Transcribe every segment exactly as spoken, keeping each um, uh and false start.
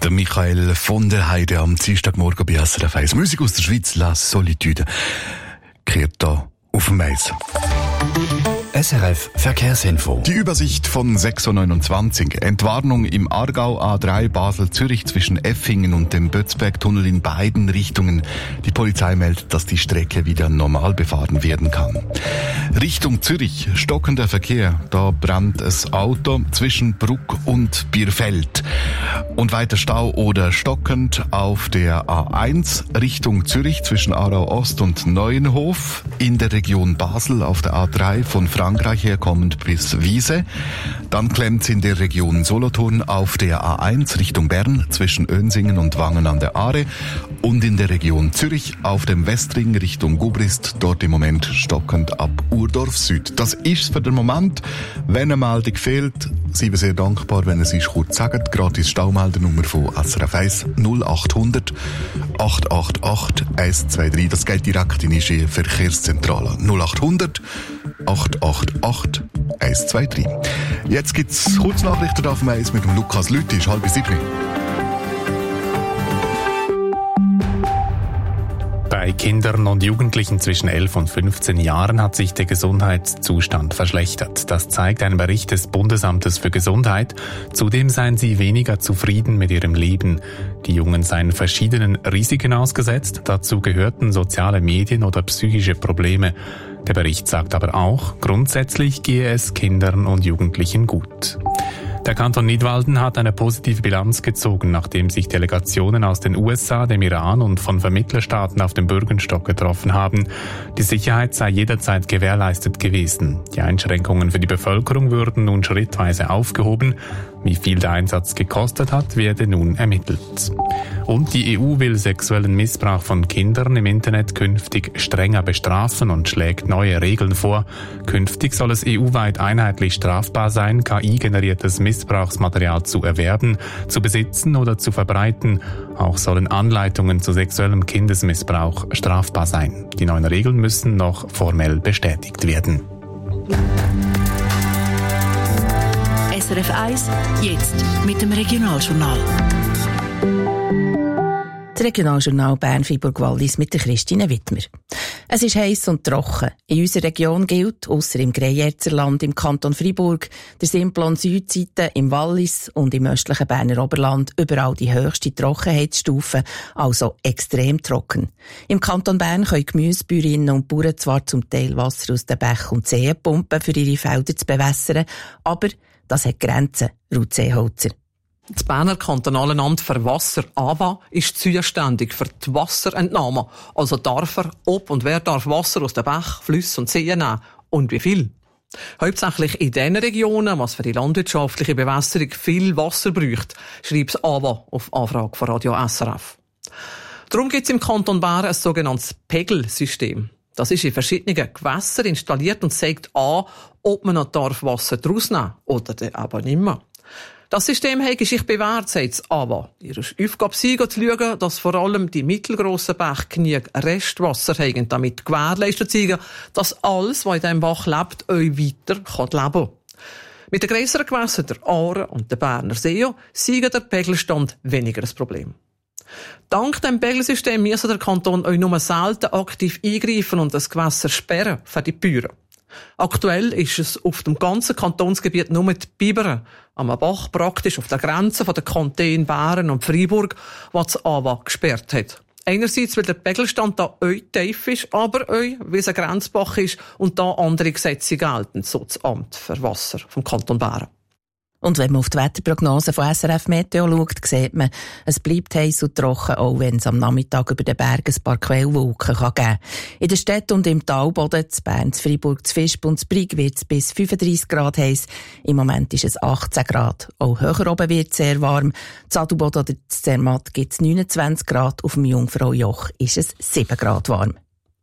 Der Michael von der Heide am Dienstagmorgen bei S R F eins. Musik aus der Schweiz, La Solitude, kehrt da auf dem Eis. S R F Verkehrsinfo. Die Übersicht von sechs Uhr neunundzwanzig. Entwarnung im Aargau A drei Basel-Zürich zwischen Effingen und dem Bötzbergtunnel in beiden Richtungen. Die Polizei meldet, dass die Strecke wieder normal befahren werden kann. Richtung Zürich, stockender Verkehr. Da brannt das Auto zwischen Bruck und Bierfeld. Und weiter Stau oder stockend auf der A eins Richtung Zürich zwischen Aarau Ost und Neuenhof. In der Region Basel auf der A drei von Frankreich herkommend bis Wiese. Dann klemmt's in der Region Solothurn auf der A eins Richtung Bern zwischen Önsingen und Wangen an der Aare. Und in der Region Zürich auf dem Westring Richtung Gubrist, dort im Moment stockend ab Urdorf Süd. Das ist's für den Moment. Wenn eine Meldung fehlt, sind wir sehr dankbar, wenn ihr sie kurz sagt. Gratis Staumeldernummer von S R F eins null acht hundert acht acht acht eins zwei drei. Das geht direkt in die Verkehrszentrale. null acht hundert acht acht acht eins zwei drei. Jetzt gibt's Kurznachrichten auf dem Eis mit dem Lukas Lüthi, halb sieben. Bei Kindern und Jugendlichen zwischen elf und fünfzehn Jahren hat sich der Gesundheitszustand verschlechtert. Das zeigt ein Bericht des Bundesamtes für Gesundheit. Zudem seien sie weniger zufrieden mit ihrem Leben. Die Jungen seien verschiedenen Risiken ausgesetzt. Dazu gehörten soziale Medien oder psychische Probleme. Der Bericht sagt aber auch, grundsätzlich gehe es Kindern und Jugendlichen gut. Der Kanton Nidwalden hat eine positive Bilanz gezogen, nachdem sich Delegationen aus den U S A, dem Iran und von Vermittlerstaaten auf dem Bürgenstock getroffen haben. Die Sicherheit sei jederzeit gewährleistet gewesen. Die Einschränkungen für die Bevölkerung würden nun schrittweise aufgehoben. Wie viel der Einsatz gekostet hat, werde nun ermittelt. Und die E U will sexuellen Missbrauch von Kindern im Internet künftig strenger bestrafen und schlägt neue Regeln vor. Künftig soll es E U-weit einheitlich strafbar sein, K I-generiertes Missbrauchsmaterial zu erwerben, zu besitzen oder zu verbreiten. Auch sollen Anleitungen zu sexuellem Kindesmissbrauch strafbar sein. Die neuen Regeln müssen noch formell bestätigt werden. S R F eins, jetzt mit dem Regionaljournal. Das Regionaljournal Bern-Freiburg-Wallis mit der Christine Wittmer. Es ist heiß und trocken. In unserer Region gilt, ausser im Greyerzer im Kanton Freiburg, der Simplon-Südseite im Wallis und im östlichen Berner Oberland überall die höchste Trockenheitsstufe, also extrem trocken. Im Kanton Bern können Gemüsebäuerinnen und Bauern zwar zum Teil Wasser aus den Bächen und Seen pumpen, für ihre Felder zu bewässern, aber das hat Grenzen, ruht Seeholzer. Das Berner Kantonale Amt für Wasser, A W A, ist zuständig für die Wasserentnahme. Also darf er, ob und wer darf Wasser aus den Bächen, Flüssen und Seen nehmen und wie viel. Hauptsächlich in den Regionen, was für die landwirtschaftliche Bewässerung viel Wasser braucht, schreibt das A W A auf Anfrage von Radio S R F. Darum gibt es im Kanton Bern ein sogenanntes Pegelsystem. Das ist in verschiedenen Gewässern installiert und zeigt an, ob man noch Wasser daraus nehmen darf oder dann aber nicht mehr. Das System habe sich bewährt, sagt das A W A. Ihre Aufgabe sei, zu schauen, dass vor allem die mittelgrossen Bäche genug Restwasser haben, damit gewährleistet sein, dass alles, was in diesem Bach lebt, euch weiter leben kann. Mit den grösseren Gewässern, der Aare und der Berner See, sei der Pegelstand weniger das Problem. Dank dem Pegelsystem muss der Kanton euch nur selten aktiv eingreifen und das Gewässer sperren für die Bäuer. Aktuell ist es auf dem ganzen Kantonsgebiet nur die Biberen, am Bach praktisch auf der Grenze von den Kantonen Bern und Freiburg, was das A W A gesperrt hat. Einerseits, weil der Pegelstand da euch tief ist, aber euch, weil es ein Grenzbach ist und da andere Gesetze gelten, so das Amt für Wasser vom Kanton Bern. Und wenn man auf die Wetterprognose von S R F Meteo schaut, sieht man, es bleibt heiß und trocken, auch wenn es am Nachmittag über den Bergen ein paar Quellwolken geben kann. In der Stadt und im Talboden, zu Bern, zu Freiburg, zu Visp und zu Brig wird es bis fünfunddreissig Grad heiß. Im Moment ist es achtzehn Grad. Auch höher oben wird es sehr warm. Zu Adelboden oder zu Zermatt gibt es neunundzwanzig Grad. Auf dem Jungfraujoch ist es sieben Grad warm.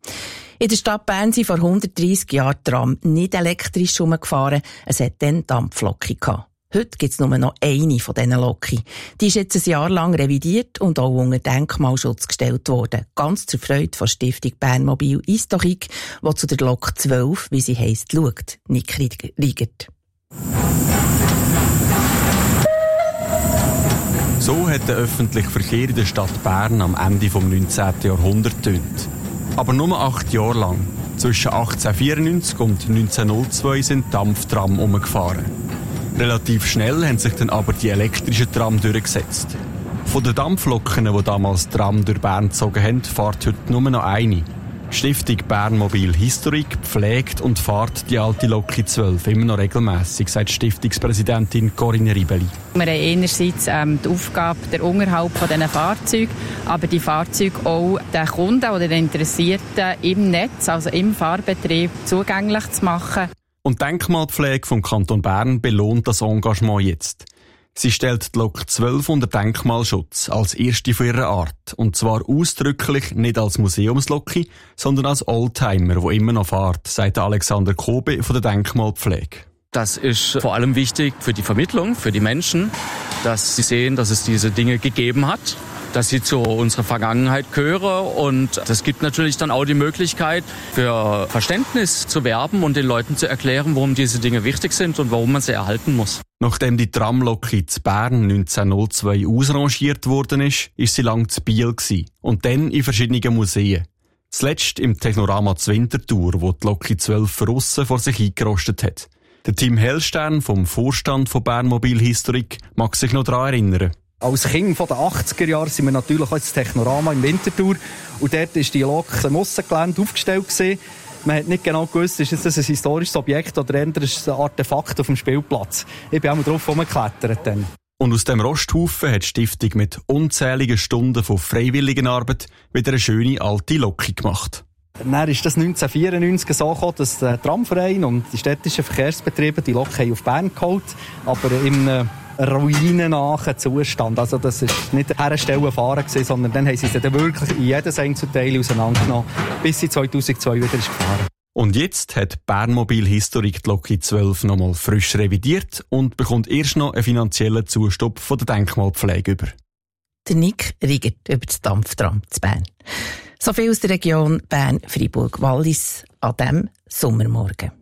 In der Stadt Bern sind vor hundertdreissig Jahren Tram nicht elektrisch herumgefahren. Es hat dann Dampfloki gehabt. Heute gibt es nur noch eine von diesen Loki. Die ist jetzt ein Jahr lang revidiert und auch unter Denkmalschutz gestellt worden. Ganz zur Freude von Stiftung Bernmobil Historique, die zu der Lok zwölf, wie sie heisst, schaut. Nick Riegert. So hat der öffentliche Verkehr in der Stadt Bern am Ende des neunzehnten Jahrhunderts getönt. Aber nur acht Jahre lang. Zwischen achtzehnhundertvierundneunzig und neunzehnhundertzwei sind Dampftram umgefahren. Relativ schnell haben sich dann aber die elektrischen Tram durchgesetzt. Von den Dampfloken, die damals Tram durch Bern gezogen haben, fährt heute nur noch eine. Stiftung Bernmobil Historik pflegt und fährt die alte Loki zwölf immer noch regelmässig, sagt Stiftungspräsidentin Corinne Ribeli. Wir haben einerseits ähm, die Aufgabe, der Unterhalt von diesen Fahrzeugen, aber die Fahrzeuge auch den Kunden oder den Interessierten im Netz, also im Fahrbetrieb, zugänglich zu machen. Und die Denkmalpflege vom Kanton Bern belohnt das Engagement jetzt. Sie stellt die Lok zwölf unter Denkmalschutz als erste von ihrer Art. Und zwar ausdrücklich nicht als Museumsloki, sondern als Oldtimer, der immer noch fährt, sagt Alexander Kobe von der Denkmalpflege. Das ist vor allem wichtig für die Vermittlung, für die Menschen, dass sie sehen, dass es diese Dinge gegeben hat, dass sie zu unserer Vergangenheit gehören. Und das gibt natürlich dann auch die Möglichkeit, für Verständnis zu werben und den Leuten zu erklären, warum diese Dinge wichtig sind und warum man sie erhalten muss. Nachdem die Tramlok in Bern neunzehnhundertzwei ausrangiert worden ist, ist sie lang zu Biel gewesen. Und dann in verschiedenen Museen. Zuletzt im Technorama zu Winterthur, wo die Loki zwölf von aussen vor sich eingerostet hat. Der Tim Hellstern vom Vorstand von Bernmobil Historik mag sich noch daran erinnern. Als Kind von den achtziger Jahren sind wir natürlich auch ins Technorama in Winterthur. Und dort war die Lok im Aussengelände aufgestellt gewesen. Man hat nicht genau gewusst, ist das ein historisches Objekt oder eher ein Artefakt auf dem Spielplatz. Ich bin auch mal drauf rumgeklettert dann. Und aus dem Rosthaufen hat die Stiftung mit unzähligen Stunden von Freiwilligenarbeit wieder eine schöne alte Loki gemacht. Dann ist das neunzehnhundertvierundneunzig so gekommen, dass der Tramverein und die städtischen Verkehrsbetriebe die Lok auf Bern geholt, aber in einem ruinennahen Zustand. Also das war nicht herstellen fahren gewesen, sondern dann haben sie sie dann wirklich in jedes Einzelteil auseinandergenommen, bis sie zweitausendzwei wieder ist gefahren. Und jetzt hat Bernmobil Historik die Loki zwölf nochmal frisch revidiert und bekommt erst noch einen finanziellen Zustupf von der Denkmalpflege über. Der Nick Rigert über das Dampftram zu Bern. So viel aus der Region Bern-Freiburg-Wallis an diesem Sommermorgen.